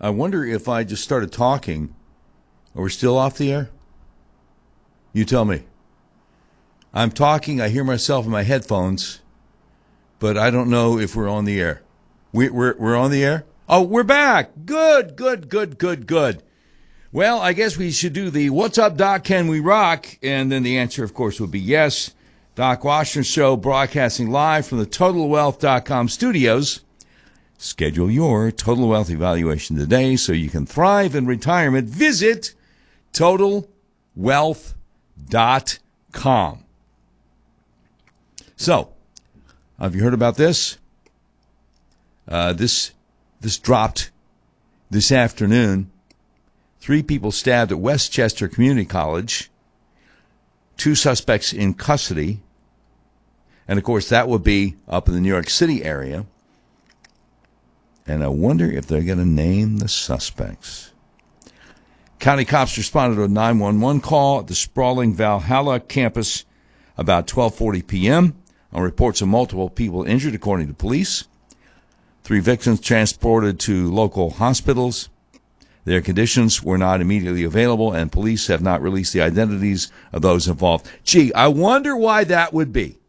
I wonder if I just started talking. Are we still off the air? You tell me. I'm talking. I hear myself in my headphones, but I don't know if we're on the air. We're on the air? Oh, we're back. Good. Well, I guess we should do the What's Up, Doc, Can We Rock? And then the answer, of course, would be yes. Doc Washington Show, broadcasting live from the TotalWealth.com studios. Schedule your Total Wealth evaluation today so you can thrive in retirement. Visit TotalWealth.com. So, have you heard about this? This dropped this afternoon. 3 people stabbed at Westchester Community College. 2 suspects in custody. And, of course, that would be up in the New York City area. And I wonder if they're going to name the suspects. County cops responded to a 911 call at the sprawling Valhalla campus about 12:40 p.m. on reports of multiple people injured, according to police. 3 victims transported to local hospitals. Their conditions were not immediately available, and police have not released the identities of those involved. Gee, I wonder why that would be.